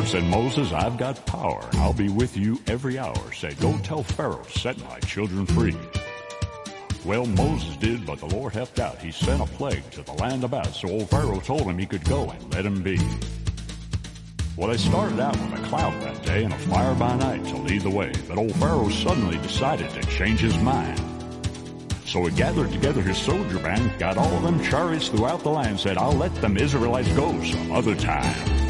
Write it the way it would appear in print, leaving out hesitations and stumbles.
Said Moses, I've got power. I'll be with you every hour. Said, go tell Pharaoh, set my children free. Well, Moses did, but the Lord helped out. He sent a plague to the land about, so old Pharaoh told him he could go and let him be. Well, they started out with a cloud that day and a fire by night to lead the way. But old Pharaoh suddenly decided to change his mind. So he gathered together his soldier band, got all of them chariots throughout the land, said, I'll let them Israelites go some other time.